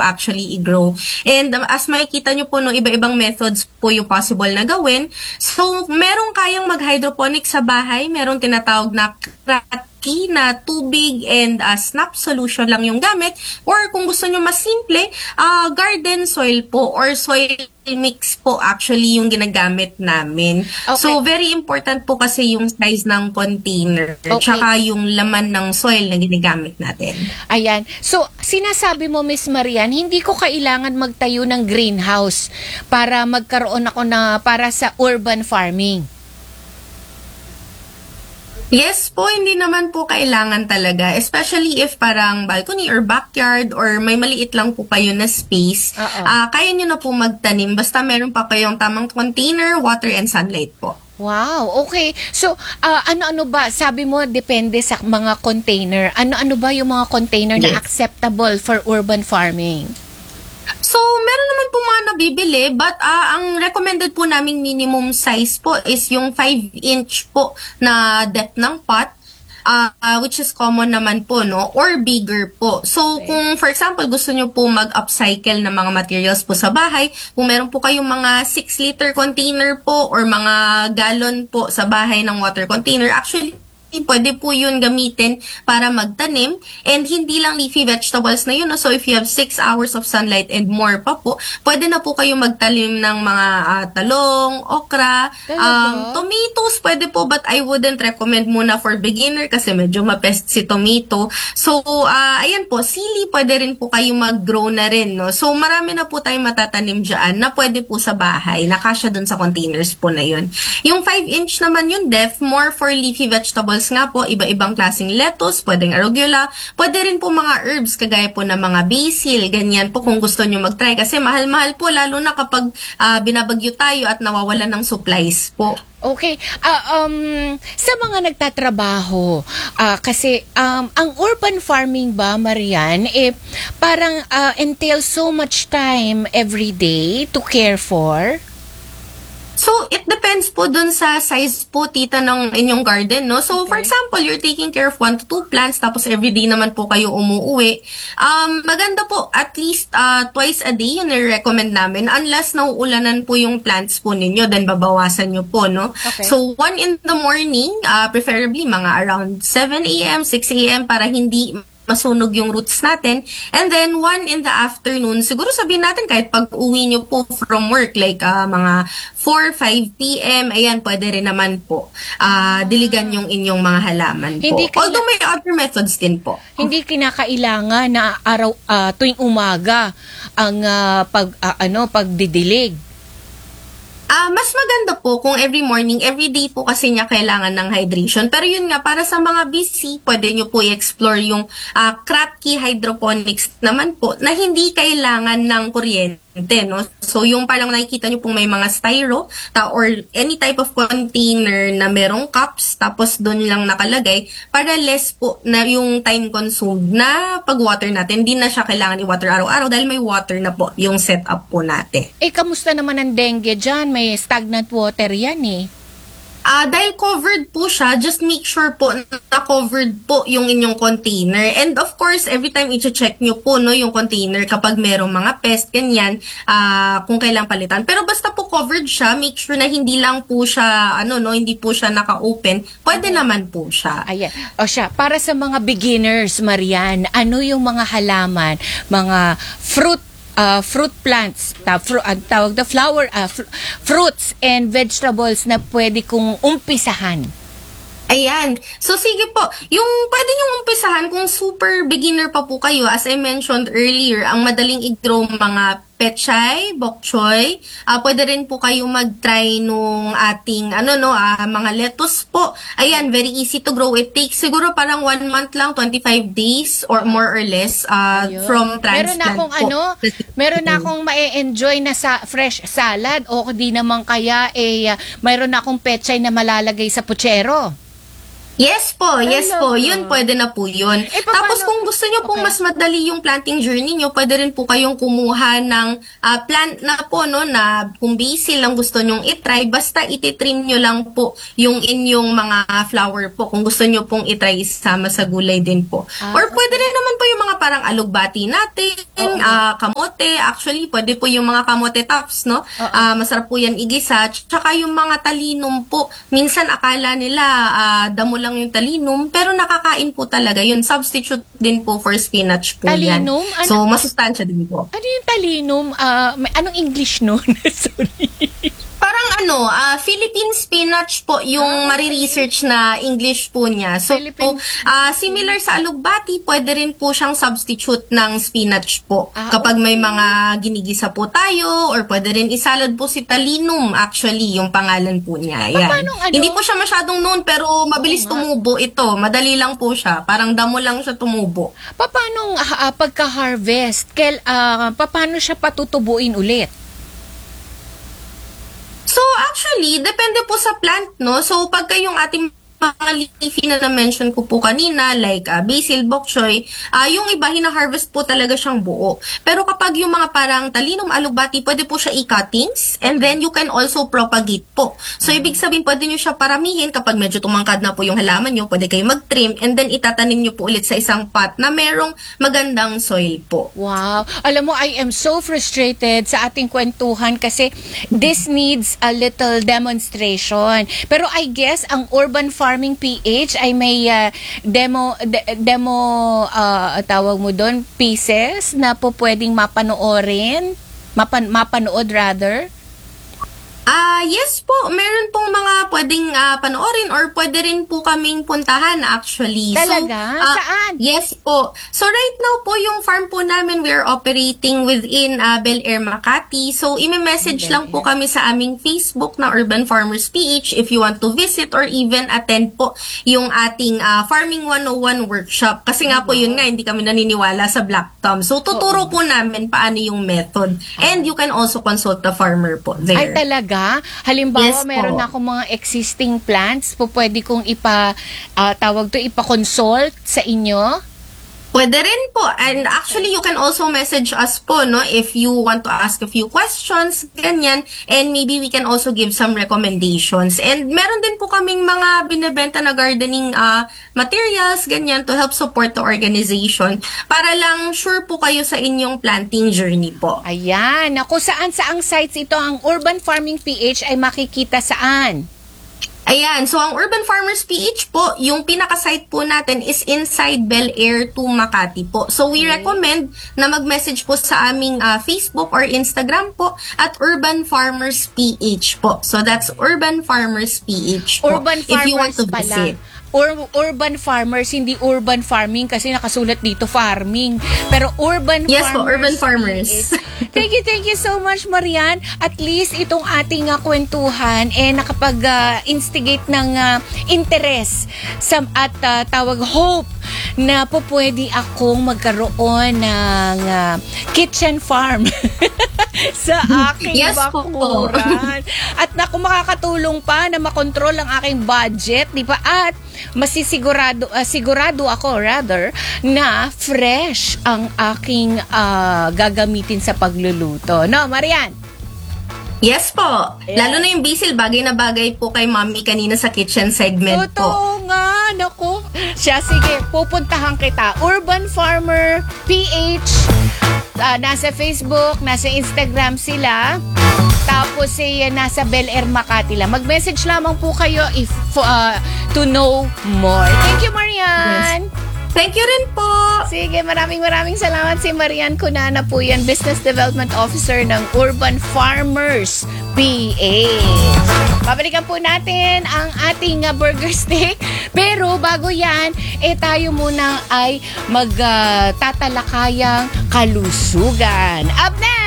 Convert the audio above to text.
actually i-grow. And as makikita nyo po, no, iba-ibang methods po yung possible na gawin. So, merong kayang mag-hydroponic sa bahay, merong tinatawag na na tubig and snap solution lang yung gamit, or kung gusto nyo mas simple, garden soil po or soil mix po actually yung ginagamit namin. Okay. So very important po kasi yung size ng container, Okay. tsaka yung laman ng soil na ginagamit natin. Ayan. So, sinasabi mo, Miss Marian, hindi ko kailangan magtayo ng greenhouse para magkaroon ako para sa urban farming. Yes po, hindi naman po kailangan talaga. Especially if parang balcony or backyard or may maliit lang po kayo na space. Oo. Kaya nyo na po magtanim. Basta meron pa kayong tamang container, water, and sunlight po. Wow, okay. So, ano-ano ba? Sabi mo, depende sa mga container. Ano-ano ba yung mga container na Yes. acceptable for urban farming? So, meron naman po mga nabibili, but ang recommended po naming minimum size po is yung 5-inch po na depth ng pot, which is common naman po, no? Or bigger po. So, Okay. kung for example, gusto nyo po mag-upcycle ng mga materials po sa bahay, kung meron po kayong mga 6-liter container po or mga gallon po sa bahay ng water container, actually, pwede po yun gamitin para magtanim, and hindi lang leafy vegetables na yun. No? So, if you have 6 hours of sunlight and more pa po, pwede na po kayo magtanim ng mga talong, okra, tomatoes, pwede po, but I wouldn't recommend muna for beginner kasi medyo mapest si tomato. So, ayan po, sili, pwede rin po kayo mag-grow na rin. No? So, marami na po tayong matatanim dyan na pwede po sa bahay, nakasya dun sa containers po na yun. Yung 5-inch naman yung depth, more for leafy vegetables nga po, iba-ibang klaseng lettuce, pwedeng arugula, pwede rin po mga herbs, kagaya po ng mga basil, ganyan po kung gusto nyo mag-try. Kasi mahal-mahal po, lalo na kapag binabagyo tayo at nawawalan ng supplies po. Okay. Sa mga nagtatrabaho, kasi ang urban farming ba, Marian, parang entails so much time every day to care for? So, it depends po dun sa size po, tita, ng inyong garden, no? So, for example, you're taking care of 1 to 2 plants, tapos everyday naman po kayo umuuwi. Maganda po, at least twice a day, yun i-recommend namin. Unless nauulanan po yung plants po ninyo, then babawasan nyo po, no? Okay. So, 1 in the morning, preferably mga around 7 a.m., 6 a.m., para hindi masunog yung roots natin. And then, 1 in the afternoon, siguro sabihin natin kahit pag uwi nyo po from work, like mga 4, 5 p.m., ayan, pwede rin naman po diligan yung inyong mga halaman po. Hindi Although may other methods din po. Hindi kinakailangan na tuwing umaga ang pagdidilig. Mas maganda po kung every morning, every day po kasi niya kailangan ng hydration. Pero yun nga, para sa mga busy, pwede nyo po i-explore yung Kratky hydroponics naman po na hindi kailangan ng kuryente. No? So, yung parang nakikita nyo pong may mga styro or any type of container na merong cups, tapos doon lang nakalagay, para less po na yung time consumed na pag-water natin. Hindi na siya kailangan i-water araw-araw dahil may water na po yung setup po natin. Kamusta naman ang dengue dyan? May stagnant water yan Dahil covered po siya, just make sure po na covered po yung inyong container. And of course, every time i-check nyo po yung container kapag merong mga pest, ganyan, kung kailang palitan. Pero basta po covered siya, make sure na hindi lang po siya, hindi po siya naka-open. Pwede naman po siya. Ayan. O siya, para sa mga beginners, Marian, ano yung mga halaman, mga fruit plants, tawag na fruits and vegetables na pwede kong umpisahan? Ayan. So, sige po. Yung pwede nyo umpisahan kung super beginner pa po kayo, as I mentioned earlier, ang madaling i-grow mga pechay, bok choy. Pwede rin po kayo mag-try nung ating, mga lettuce po. Ayan, very easy to grow. It takes siguro parang 1 month lang, 25 days or more or less from transplant Meron na akong ma-enjoy na sa fresh salad o di naman kaya mayroon na akong pechay na malalagay sa puchero. Yes po, yes Talaga? po. Yun, pwede na po yun. Paano- Tapos kung gusto nyo pong Okay. mas madali yung planting journey nyo, pwede rin po kayong kumuha ng plant na po, no, na kung basil lang gusto nyong itry, basta ititrim nyo lang po yung inyong mga flower po. Kung gusto nyo pong itry, isama sa gulay din po. Or pwede rin naman po yung mga parang alugbati natin, kamote. Actually, pwede po yung mga kamote tops, no? Masarap po yan igisa. Tsaka yung mga talinum po. Minsan akala nila damo lang yung talinum, pero nakakain po talaga yun. Substitute din po for spinach po Talinum? yan. So, masustansya din po. Ano yung talinum? Anong English nun? Sorry. Parang Philippine spinach po yung mariresearch na English po niya. So, Philippine- similar sa alugbati, pwede rin po siyang substitute ng spinach po. Kapag may mga ginigisa po tayo, or pwede rin isalad po si talinum, actually, yung pangalan po niya. Yan. Paanong ano? Hindi po siya masyadong known, pero mabilis tumubo ito. Madali lang po siya. Parang damo lang siya tumubo. Paano pagka-harvest? Paano siya patutubuin ulit? So, actually, depende po sa plant, no? So, pagka yung ating mga leafy na na-mention ko po kanina, like basil, bok choy, yung iba, hina-harvest po talaga siyang buo. Pero kapag yung mga parang talinum, alugbati, pwede po siya i-cuttings, and then you can also propagate po. So, ibig sabihin, pwede nyo siya paramihin kapag medyo tumangkad na po yung halaman nyo, pwede kayo mag-trim, and then itatanim nyo po ulit sa isang pot na merong magandang soil po. Wow. Alam mo, I am so frustrated sa ating kwentuhan kasi this needs a little demonstration. Pero I guess ang Urban Farming PH ay may demo tawag mo doon, pieces na po pwedeng mapanood rather. Yes po, meron pong mga pwedeng panoorin or pwede rin po kaming puntahan actually. Talaga? So, Saan? Yes po. So right now po yung farm po namin, we are operating within Bel Air, Makati. So ime-message lang po kami sa aming Facebook na Urban Farmers PH if you want to visit or even attend po yung ating Farming 101 workshop. Kasi nga po yun nga, hindi kami naniniwala sa Black Thumb. So tuturo po namin paano yung method. And you can also consult the farmer po there. Ay talaga? Halimbawa, Yes po. meron akong mga existing plants po pwede kong ipa-consult sa inyo? Pwede rin po. And actually, you can also message us po, no? If you want to ask a few questions, ganyan. And maybe we can also give some recommendations. And meron din po kaming mga binebenta na gardening materials, ganyan, to help support the organization. Para lang sure po kayo sa inyong planting journey po. Ayan. Ako, saan-saang sites ito? Ang Urban Farming PH ay makikita saan? Ayan, so ang Urban Farmers PH po, yung pinaka-site po natin is inside Bel Air to Makati po. So we recommend na mag-message po sa aming Facebook or Instagram po at Urban Farmers PH po. So that's Urban Farmers PH po. Urban if you want farmers to pala. visit. Urban farmers, hindi urban farming kasi nakasulat dito farming. Pero urban Yes farmers. po, urban farmers. Thank you so much, Marian. At least itong ating kwentuhan nakapag-instigate ng interest at tawag hope na po pwede akong magkaroon ng kitchen farm sa aking Yes po. bakuran. At naku, makakatulong pa na makontrol ang aking budget, di ba? At sigurado ako na fresh ang aking gagamitin sa pagluluto. No, Marian? Yes po. Lalo na yung basil, bagay na bagay po kay Mommy kanina sa kitchen segment po. Totoo nga, naku. Sige, pupuntahan kita. Urban Farmer PH. Nasa Facebook, nasa Instagram sila. Tapos nasa Bel Air, Makati lang. Mag-message lamang po kayo to know more. Thank you, Marian. Yes. Thank you rin po. Sige, maraming salamat si Marian Cunana po yan, Business Development Officer ng Urban Farmers PH. Babalikan po natin ang ating burger steak. Pero bago yan, tayo muna ay magtatalakayang kalusugan. Up next!